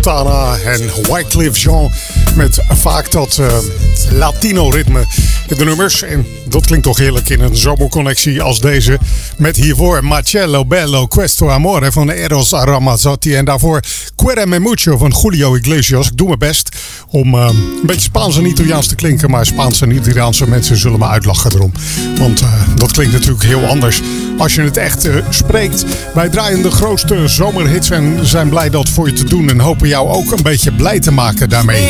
Fontana en Wyclef Jean met vaak dat Latino-ritme in de nummers. En dat klinkt toch heerlijk in een zomerconnectie als deze. Met hiervoor Marcello Bello Questo Amore van Eros Ramazzotti. En daarvoor Quereme Mucho van Julio Iglesias. Ik doe mijn best om een beetje Spaans en Italiaans te klinken. Maar Spaanse en Italiaanse mensen zullen me uitlachen erom. Want dat klinkt natuurlijk heel anders als je het echt spreekt. Wij draaien de grootste zomerhits en zijn blij dat voor je te doen. En hopen jou ook een beetje blij te maken daarmee.